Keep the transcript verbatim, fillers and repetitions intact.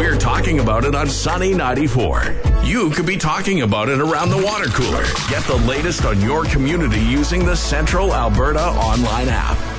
we're talking about it on Sunny ninety-four. You could be talking about it around the water cooler. Get the latest on your community using the Central Alberta online app.